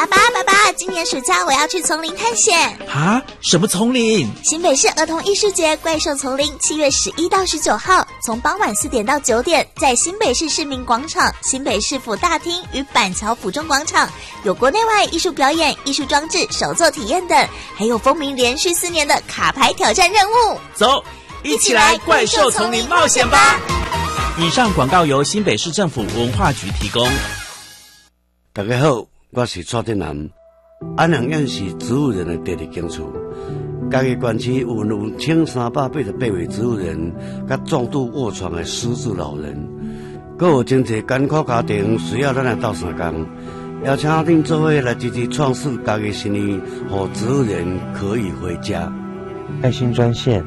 爸爸，今年暑假我要去丛林探险。 啊？什么丛林？ 新北市儿童艺术节怪兽丛林7月11到19号，从傍晚4点到9点，在新北市市民广场、新北市府大厅与板桥府中广场，有国内外艺术表演、艺术装置、手作体验等，还有风靡连续4年的卡牌挑战任务。 走，一起来怪兽丛林冒险吧！以上广告由新北市政府文化局提供。 大家好，我是蔡振南。安阳县是植物人的第二根厝，家己县区有1388位植物人，甲重度卧床的失智老人，还有真侪艰苦家庭需要咱来斗相共，邀请恁做伙来积极创设家己生意，让植物人可以回家。 爱心专线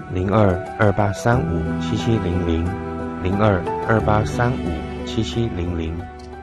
0228357700，0228357700。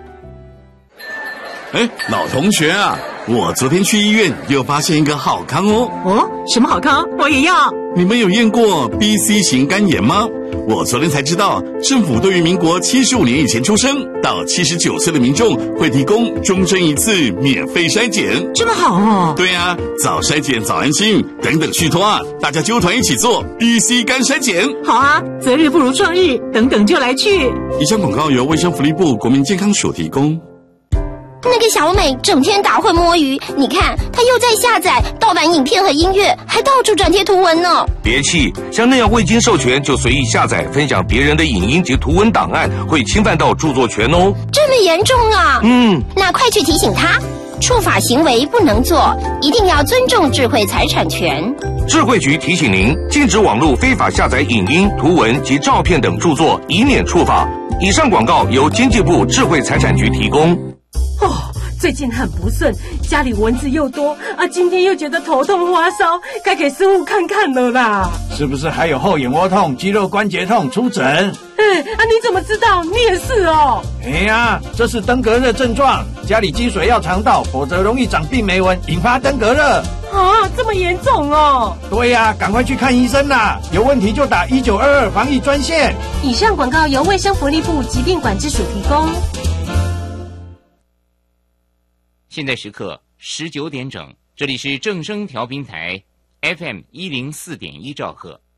老同学啊，我昨天去医院又发现一个好康哦。 哦，什么好康？我也要。 你们有验过 BC 型肝炎吗？我昨天才知道，政府对于民国75年以前出生到79岁的民众会提供终身1次免费筛检。 这么好哦？ 对啊，早筛检早安心，等等续托啊，大家揪团一起做 BC 肝筛检。 好啊，择日不如撞日，等等就来去。 以上广告由卫生福利部国民健康署提供。 那个小美整天打混摸鱼，你看她又在下载盗版影片和音乐，还到处转贴图文呢。 别气，像那样未经授权就随意下载分享别人的影音及图文档案，会侵犯到著作权哦。 这么严重啊？那快去提醒她，触法行为不能做，一定要尊重智慧财产权。 智慧局提醒您，禁止网络非法下载影音、图文及照片等著作，以免触法。以上广告由经济部智慧财产局提供。 最近很不顺，家里蚊子又多啊，今天又觉得头痛发烧，该给师傅看看了啦。 是不是还有后眼窝痛、肌肉关节痛？出诊。 你怎么知道？你也是哦。 这是登革热症状，家里积水要肠道，否则容易长病媒蚊，引发登革热。 这么严重哦？ 对呀，赶快去看医生啦！有问题就打1922防疫专线。 以上广告由卫生福利部疾病管制署提供。 现在时刻19点整，这里是正声调频台 FM104.1兆赫。